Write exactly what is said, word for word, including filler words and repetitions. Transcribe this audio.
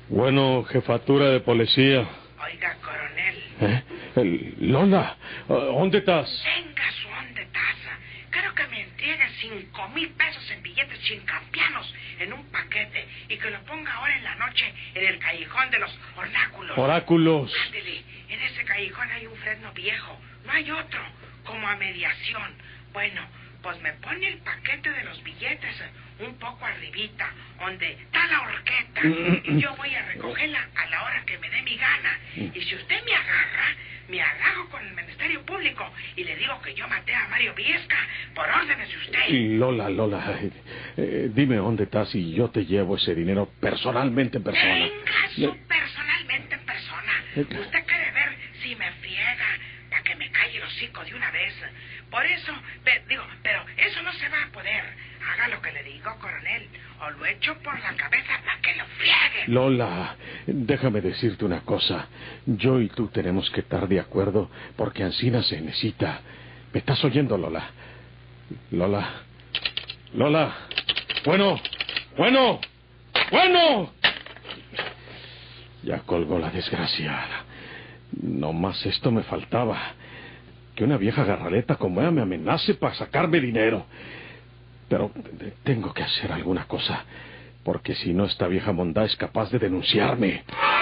Bueno, jefatura de policía. Oiga, coronel. ¿Eh? El... Lola, ¿dónde estás? Venga, su ¿dónde taza? Quiero que me entregue cinco mil pesos en billetes chincampianos en un paquete y que lo ponga ahora en la noche en el callejón de los oráculos. Oráculos. Ándele, en ese callejón hay un fresno viejo, no hay otro, como a mediación. Bueno, pues me pone el paquete de los billetes un poco arribita, donde está la horqueta, y yo voy a recogerla a la hora que me dé mi gana. Y si usted me agarra, me agarro con el Ministerio Público y le digo que yo maté a Mario Viesca por órdenes de usted. Lola, Lola, eh, dime dónde estás y yo te llevo ese dinero personalmente en persona. Venga, su Le... personalmente en persona. Usted quiere ver si me friega para que me calle el hocico de una vez. Por eso, pe, digo, pero eso no se va a poder. Haga lo que le digo, coronel, o lo echo por la cabeza para que lo friegue. Lola, déjame decirte una cosa. Yo y tú tenemos que estar de acuerdo porque Ancina se necesita. ¿Me estás oyendo, Lola? Lola. Lola. Bueno. Bueno. Bueno. Ya colgó la desgraciada. No más esto me faltaba. Que una vieja garraleta como ella me amenace para sacarme dinero. Pero tengo que hacer alguna cosa, porque si no, esta vieja mondá es capaz de denunciarme.